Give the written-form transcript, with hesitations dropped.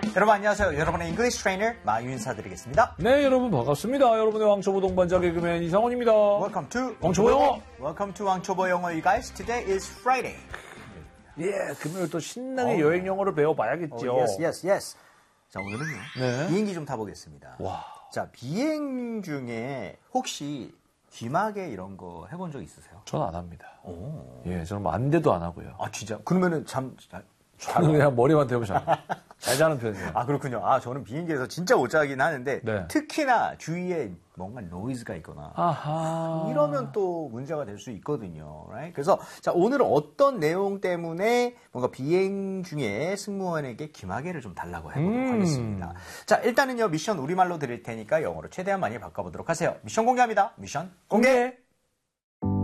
여러분 안녕하세요. 여러분의 잉글리시 트레이너 마유 인사드리겠습니다. 네, 여러분 반갑습니다. 여러분의 왕초보 동반자 개그맨 이상원입니다. Welcome to 왕초보 영어. Welcome to 왕초보 영어, you guys. Today is Friday. 예, 금요일 또 신나게 여행 영어를 배워봐야겠죠. Yes. 자, 오늘은요. 네. 비행기 좀 타보겠습니다. 와. 자, 비행 중에 혹시 귀마개 이런 거 해본 적 있으세요? 저는 안 합니다. 오. 예, 저는 뭐 안돼도 안 하고요. 아, 진짜? 그러면은 저는 그냥 머리만 대고 잘 자는 편이에요. 아, 그렇군요. 아, 저는 비행기에서 진짜 못 자긴 하는데, 네. 특히나 주위에 뭔가 노이즈가 있거나, 아하. 이러면 또 문제가 될 수 있거든요. Right? 그래서, 자, 오늘은 어떤 내용 때문에 뭔가 비행 중에 승무원에게 귀마개를 좀 달라고 해보도록 하겠습니다. 자, 일단은요, 미션 우리말로 드릴 테니까 영어로 최대한 많이 바꿔보도록 하세요. 미션 공개합니다. 미션 공개!